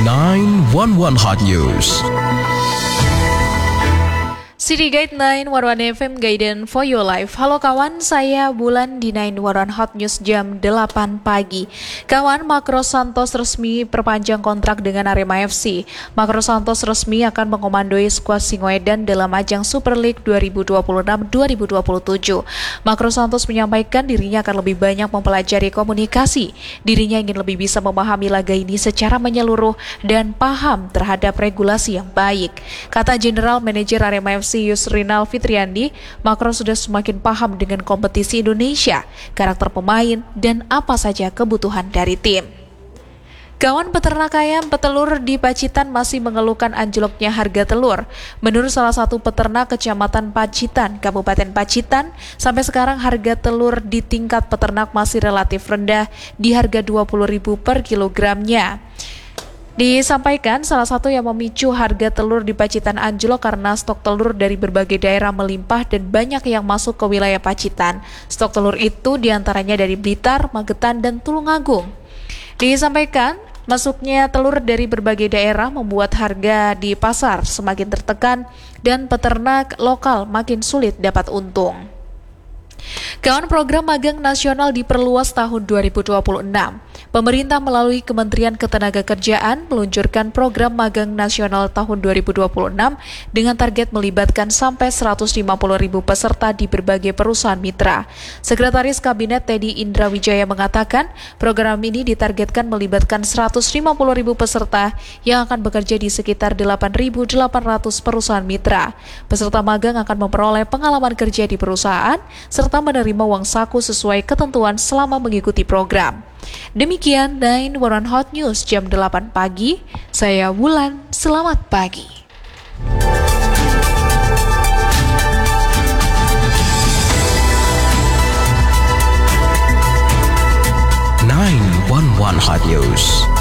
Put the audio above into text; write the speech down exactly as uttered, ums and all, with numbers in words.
sembilan satu satu Hot News. City Guide sembilan satu satu F M Guidance for Your Life. Halo kawan, saya Bulan di sembilan satu satu Hot News jam delapan pagi. Kawan, Marcos Santos resmi perpanjang kontrak dengan Arema F C. Marcos Santos resmi akan mengkomandoi skuad Singoedan dalam ajang Super League dua ribu dua puluh enam dua ribu dua puluh tujuh. Marcos Santos menyampaikan dirinya akan lebih banyak mempelajari komunikasi. Dirinya ingin lebih bisa memahami laga ini secara menyeluruh dan paham terhadap regulasi yang baik. Kata General Manager Arema F C Yusrinal Fitriandi, Marcos sudah semakin paham dengan kompetisi Indonesia, karakter pemain, dan apa saja kebutuhan dari tim. Kawan, peternak ayam petelur di Pacitan masih mengeluhkan anjloknya harga telur. Menurut salah satu peternak Kecamatan Pacitan, Kabupaten Pacitan, sampai sekarang harga telur di tingkat peternak masih relatif rendah di harga dua puluh ribu rupiah per kilogramnya. Disampaikan salah satu yang memicu harga telur di Pacitan anjlok karena stok telur dari berbagai daerah melimpah dan banyak yang masuk ke wilayah Pacitan. Stok telur itu diantaranya dari Blitar, Magetan, dan Tulungagung. Disampaikan masuknya telur dari berbagai daerah membuat harga di pasar semakin tertekan dan peternak lokal makin sulit dapat untung. Kawan, program magang nasional diperluas tahun dua ribu dua puluh enam. Pemerintah melalui Kementerian Ketenagakerjaan meluncurkan program magang nasional tahun dua ribu dua puluh enam dengan target melibatkan sampai seratus lima puluh ribu peserta di berbagai perusahaan mitra. Sekretaris Kabinet Teddy Indra Wijaya mengatakan, program ini ditargetkan melibatkan seratus lima puluh ribu peserta yang akan bekerja di sekitar delapan ribu delapan ratus perusahaan mitra. Peserta magang akan memperoleh pengalaman kerja di perusahaan serta menerima uang saku sesuai ketentuan selama mengikuti program. Demikian sembilan satu satu Hot News jam delapan pagi. Saya Wulan, selamat pagi. sembilan satu satu Hot News.